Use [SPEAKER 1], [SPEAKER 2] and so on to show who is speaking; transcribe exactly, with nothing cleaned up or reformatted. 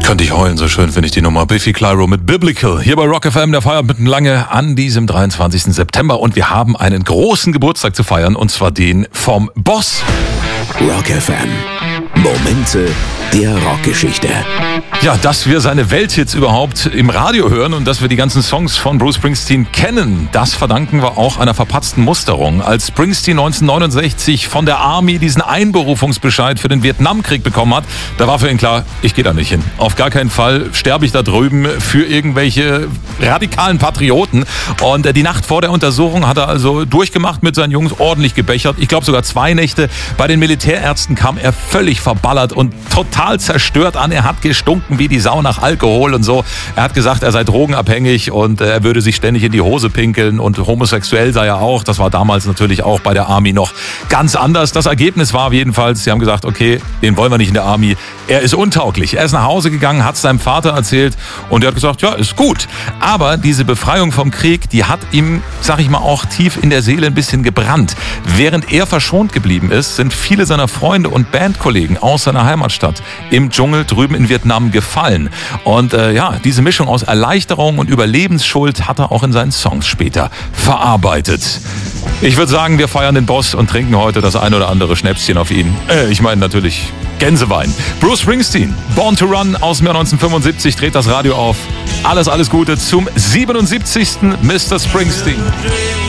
[SPEAKER 1] Könnte ich heulen, so schön finde ich die Nummer. Biffy Clyro mit Biblical. Hier bei Rock F M, der feiert mitten lange an diesem dreiundzwanzigsten September. Und wir haben einen großen Geburtstag zu feiern, und zwar den vom Boss.
[SPEAKER 2] Rock F M. Momente der Rockgeschichte.
[SPEAKER 1] Ja, dass wir seine Welthits überhaupt im Radio hören und dass wir die ganzen Songs von Bruce Springsteen kennen, das verdanken wir auch einer verpatzten Musterung. Als Springsteen neunzehnhundertneunundsechzig von der Army diesen Einberufungsbescheid für den Vietnamkrieg bekommen hat, da war für ihn klar, ich gehe da nicht hin. Auf gar keinen Fall sterbe ich da drüben für irgendwelche radikalen Patrioten. Und die Nacht vor der Untersuchung hat er also durchgemacht mit seinen Jungs, ordentlich gebechert. Ich glaube sogar zwei Nächte. Bei den Militärärzten kam er völlig verballert und total zerstört an. Er hat gestunken wie die Sau nach Alkohol und so. Er hat gesagt, er sei drogenabhängig und er würde sich ständig in die Hose pinkeln und homosexuell sei er auch. Das war damals natürlich auch bei der Army noch ganz anders. Das Ergebnis war jedenfalls, sie haben gesagt, okay, den wollen wir nicht in der Army. Er ist untauglich. Er ist nach Hause gegangen, hat es seinem Vater erzählt und er hat gesagt, ja, ist gut. Aber diese Befreiung vom Krieg, die hat ihm, sag ich mal, auch tief in der Seele ein bisschen gebrannt. Während er verschont geblieben ist, sind viele seiner Freunde und Bandkollegen aus seiner Heimatstadt im Dschungel drüben in Vietnam gefallen. Und äh, ja, diese Mischung aus Erleichterung und Überlebensschuld hat er auch in seinen Songs später verarbeitet. Ich würde sagen, wir feiern den Boss und trinken heute das ein oder andere Schnäpschen auf ihn. Äh, ich meine natürlich Gänsewein. Bruce Springsteen, Born to Run aus dem Jahr neunzehnhundertfünfundsiebzig, dreht das Radio auf. Alles, alles Gute zum siebenundsiebzigsten Mister Springsteen.